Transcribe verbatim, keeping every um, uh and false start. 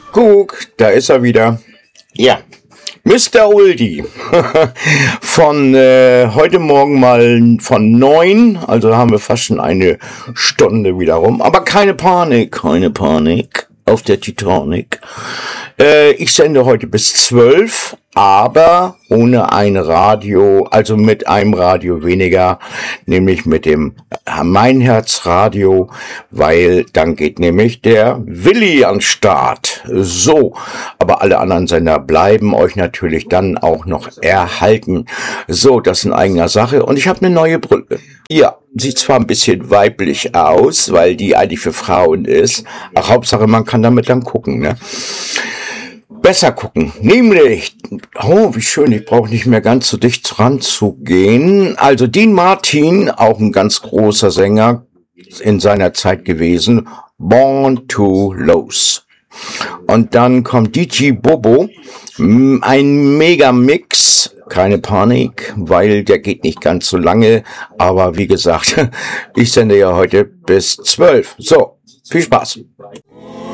Guck, da ist er wieder. Ja, Mister Uldi. Von äh, heute Morgen mal von neun, also haben wir fast schon eine Stunde wieder rum. Aber keine Panik, keine Panik auf der Titanic. Äh, ich sende heute bis zwölf, aber ohne ein Radio, also mit einem Radio weniger, nämlich mit dem Mein Herz Radio, weil dann geht nämlich der Willi an Start. So, aber alle anderen Sender bleiben euch natürlich dann auch noch erhalten. So, das ist in eigener Sache und ich habe eine neue Brille. Ja, sieht zwar ein bisschen weiblich aus, weil die eigentlich für Frauen ist, aber Hauptsache man kann damit dann gucken, ne? Besser gucken, nämlich, oh wie schön, ich brauche nicht mehr ganz so dicht ranzugehen. Also Dean Martin, auch ein ganz großer Sänger in seiner Zeit gewesen, Born to Lose. Und dann kommt D J Bobo, ein Mega-Mix, keine Panik, weil der geht nicht ganz so lange, aber wie gesagt, ich sende ja heute bis zwölf. So, viel Spaß.